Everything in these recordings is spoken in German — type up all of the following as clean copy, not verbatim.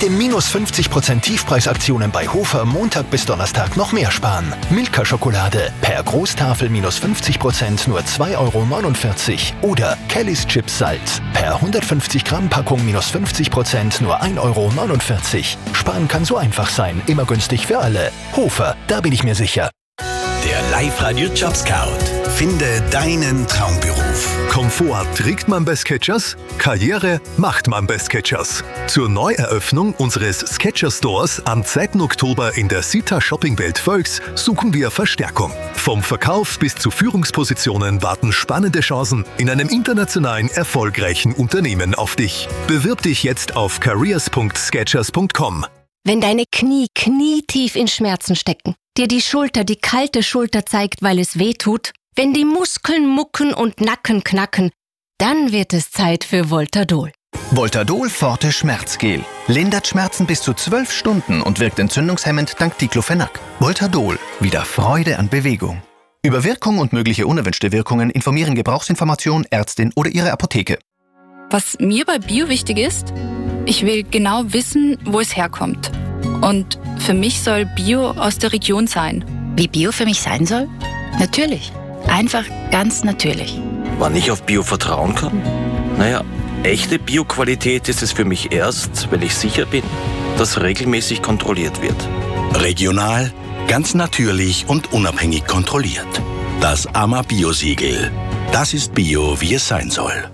den minus 50% Tiefpreisaktionen bei Hofer Montag bis Donnerstag noch mehr sparen. Milka-Schokolade per Großtafel minus 50% nur 2,49 € oder Kellys Chips Salz per 150 Gramm Packung minus 50% nur 1,49 €. Sparen kann so einfach sein, immer günstig für alle. Hofer, da bin ich mir sicher. Der Live-Radio Jobscout. Finde deinen Traumberuf. Komfort trägt man bei Skechers, Karriere macht man bei Skechers. Zur Neueröffnung unseres Skechers Stores am 2. Oktober in der Sita Shoppingwelt Völks suchen wir Verstärkung. Vom Verkauf bis zu Führungspositionen warten spannende Chancen in einem internationalen erfolgreichen Unternehmen auf dich. Bewirb dich jetzt auf careers.skechers.com. Wenn deine Knie knietief in Schmerzen stecken, dir die Schulter die kalte Schulter zeigt, weil es weh tut, wenn die Muskeln mucken und Nacken knacken, dann wird es Zeit für Voltadol. Voltadol Forte Schmerzgel. Lindert Schmerzen bis zu 12 Stunden und wirkt entzündungshemmend dank Diclofenac. Voltadol. Wieder Freude an Bewegung. Über Wirkung und mögliche unerwünschte Wirkungen informieren Gebrauchsinformation, Ärztin oder Ihre Apotheke. Was mir bei Bio wichtig ist, ich will genau wissen, wo es herkommt. Und für mich soll Bio aus der Region sein. Wie Bio für mich sein soll? Natürlich. Einfach ganz natürlich. Wann ich auf Bio vertrauen kann? Naja, echte Bio-Qualität ist es für mich erst, wenn ich sicher bin, dass regelmäßig kontrolliert wird. Regional, ganz natürlich und unabhängig kontrolliert. Das AMA-Bio-Siegel. Das ist Bio, wie es sein soll.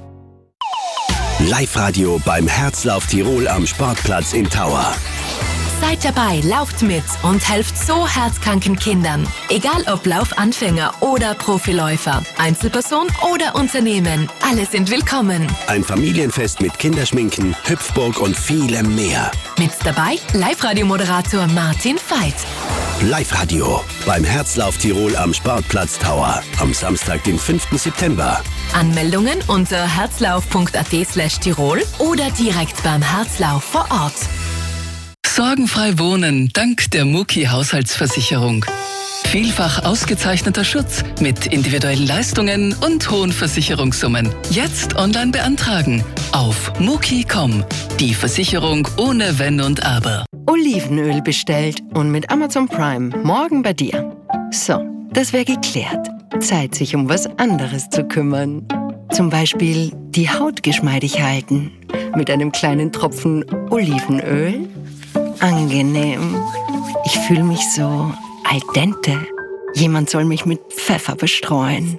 Live-Radio beim Herzlauf Tirol am Sportplatz in Tauer. Seid dabei, lauft mit und helft so herzkranken Kindern. Egal ob Laufanfänger oder Profiläufer, Einzelperson oder Unternehmen, alle sind willkommen. Ein Familienfest mit Kinderschminken, Hüpfburg und vielem mehr. Mit dabei Live-Radio-Moderator Martin Veit. Live-Radio beim Herzlauf Tirol am Sportplatz Tauer am Samstag, den 5. September. Anmeldungen unter herzlauf.at/Tirol oder direkt beim Herzlauf vor Ort. Sorgenfrei wohnen dank der Muki Haushaltsversicherung. Vielfach ausgezeichneter Schutz mit individuellen Leistungen und hohen Versicherungssummen. Jetzt online beantragen auf muki.com. Die Versicherung ohne Wenn und Aber. Olivenöl bestellt und mit Amazon Prime morgen bei dir. So, das wäre geklärt. Zeit, sich um was anderes zu kümmern. Zum Beispiel die Haut geschmeidig halten. Mit einem kleinen Tropfen Olivenöl. Angenehm. Ich fühle mich so al dente. Jemand soll mich mit Pfeffer bestreuen.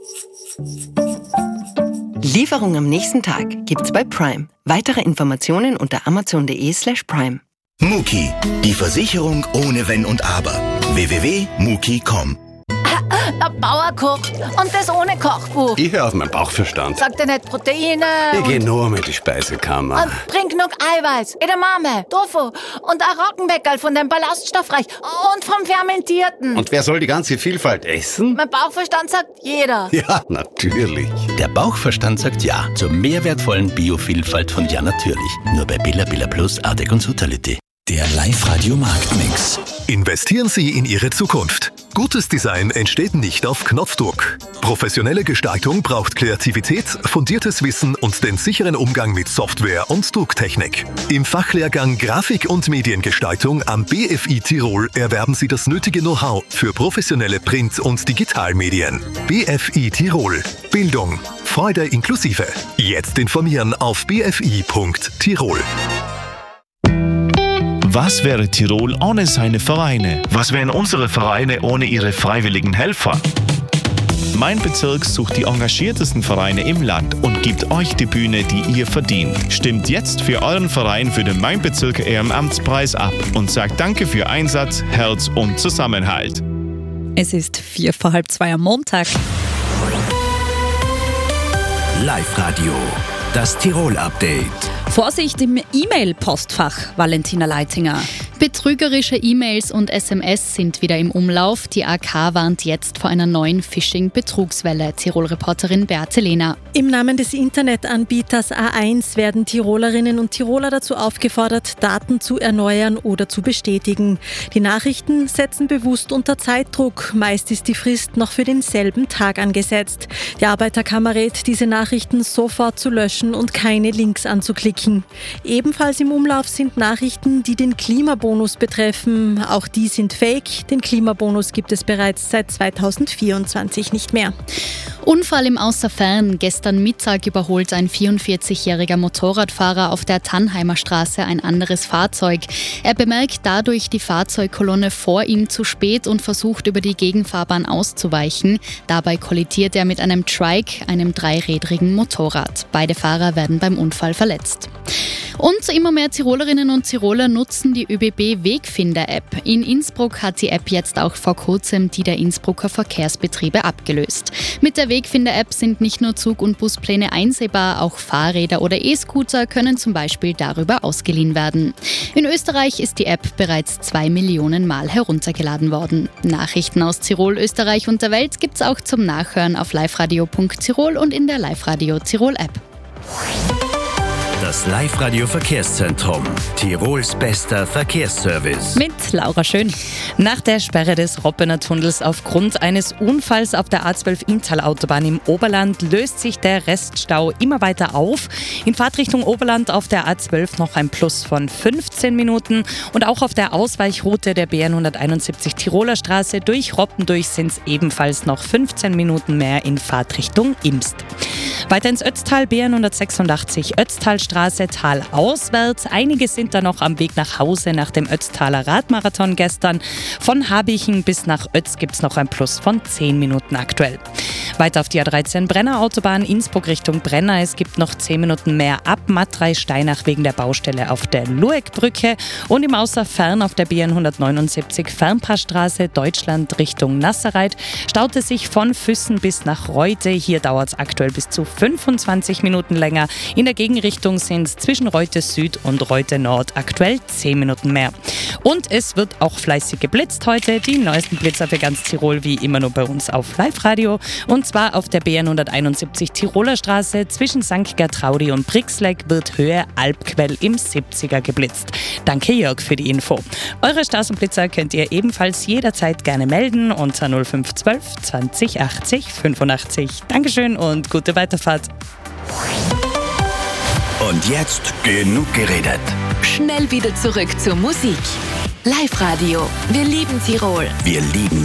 Lieferung am nächsten Tag gibt's bei Prime. Weitere Informationen unter amazon.de/Prime. Muki, die Versicherung ohne Wenn und Aber. www.muki.com. Der Bauer kocht und das ohne Kochbuch. Ich höre auf meinen Bauchverstand. Sagt er nicht Proteine? Ich gehe nur mit die Speisekammer. Und bring genug Eiweiß, Edamame, Tofu und ein Roggenbäckerl von dem Ballaststoffreich und vom Fermentierten. Und wer soll die ganze Vielfalt essen? Mein Bauchverstand sagt jeder. Ja, natürlich. Der Bauchverstand sagt ja zur mehrwertvollen Biovielfalt von Ja Natürlich. Nur bei Billa Billa Plus, Ardec und Sutality. Der Live-Radio-Marktmix. Investieren Sie in Ihre Zukunft. Gutes Design entsteht nicht auf Knopfdruck. Professionelle Gestaltung braucht Kreativität, fundiertes Wissen und den sicheren Umgang mit Software und Drucktechnik. Im Fachlehrgang Grafik- und Mediengestaltung am BFI Tirol erwerben Sie das nötige Know-how für professionelle Print- und Digitalmedien. BFI Tirol. Bildung. Freude inklusive. Jetzt informieren auf bfi.tirol. Was wäre Tirol ohne seine Vereine? Was wären unsere Vereine ohne ihre freiwilligen Helfer? Mein Bezirk sucht die engagiertesten Vereine im Land und gibt euch die Bühne, die ihr verdient. Stimmt jetzt für euren Verein für den Mein Bezirk Ehrenamtspreis ab und sagt Danke für Einsatz, Herz und Zusammenhalt. Es ist 1:45 am Montag. Live-Radio, das Tirol-Update. Vorsicht im E-Mail-Postfach, Valentina Leitinger. Betrügerische E-Mails und SMS sind wieder im Umlauf. Die AK warnt jetzt vor einer neuen Phishing-Betrugswelle. Tirol-Reporterin Beate Lehner. Im Namen des Internetanbieters A1 werden Tirolerinnen und Tiroler dazu aufgefordert, Daten zu erneuern oder zu bestätigen. Die Nachrichten setzen bewusst unter Zeitdruck. Meist ist die Frist noch für denselben Tag angesetzt. Die Arbeiterkammer rät, diese Nachrichten sofort zu löschen und keine Links anzuklicken. Ebenfalls im Umlauf sind Nachrichten, die den Klimabonus betreffen. Auch die sind fake. Den Klimabonus gibt es bereits seit 2024 nicht mehr. Unfall im Außerfern. Gestern Mittag überholt ein 44-jähriger Motorradfahrer auf der Tannheimer Straße ein anderes Fahrzeug. Er bemerkt dadurch die Fahrzeugkolonne vor ihm zu spät und versucht, über die Gegenfahrbahn auszuweichen. Dabei kollidiert er mit einem Trike, einem dreirädrigen Motorrad. Beide Fahrer werden beim Unfall verletzt. Und immer mehr Tirolerinnen und Tiroler nutzen die ÖBB-Wegfinder-App. In Innsbruck hat die App jetzt auch vor kurzem die der Innsbrucker Verkehrsbetriebe abgelöst. Mit der Wegfinder-App sind nicht nur Zug- und Buspläne einsehbar, auch Fahrräder oder E-Scooter können zum Beispiel darüber ausgeliehen werden. In Österreich ist die App bereits 2 Millionen Mal heruntergeladen worden. Nachrichten aus Tirol, Österreich und der Welt gibt's auch zum Nachhören auf liveradio.tirol und in der Live-Radio Tirol-App. Das Live-Radio-Verkehrszentrum. Tirols bester Verkehrsservice. Mit Laura Schön. Nach der Sperre des Roppener Tunnels aufgrund eines Unfalls auf der A12 Inntal-Autobahn im Oberland löst sich der Reststau immer weiter auf. In Fahrtrichtung Oberland auf der A12 noch ein Plus von 15 Minuten und auch auf der Ausweichroute der BN 171 Tiroler Straße durch Roppendurch sind es ebenfalls noch 15 Minuten mehr in Fahrtrichtung Imst. Weiter ins Ötztal, BN 186 Ötztalstraße talauswärts. Einige sind da noch am Weg nach Hause nach dem Ötztaler Radmarathon gestern. Von Habichen bis nach Ötz gibt es noch ein Plus von 10 Minuten aktuell. Weiter auf die A13 Brenner Autobahn Innsbruck Richtung Brenner. Es gibt noch 10 Minuten mehr ab Matrei-Steinach wegen der Baustelle auf der Lueckbrücke. Und im Außerfern auf der BN 179 Fernpassstraße Deutschland Richtung Nasserreit staut es sich von Füssen bis nach Reute. Hier dauert es aktuell bis zu 25 Minuten länger. In der Gegenrichtung sind es zwischen Reute Süd und Reute Nord aktuell 10 Minuten mehr. Und es wird auch fleißig geblitzt heute. Die neuesten Blitzer für ganz Tirol wie immer nur bei uns auf Live-Radio. Und zwar auf der BN 171 Tiroler Straße zwischen St. Gertraudi und Brixleck wird Höhe Alpquell im 70er geblitzt. Danke Jörg für die Info. Eure Straßenblitzer könnt ihr ebenfalls jederzeit gerne melden unter 0512 20 80 85. Dankeschön und gute Weiterfahrt. Und jetzt genug geredet. Schnell wieder zurück zur Musik. Live-Radio. Wir lieben Tirol. Wir lieben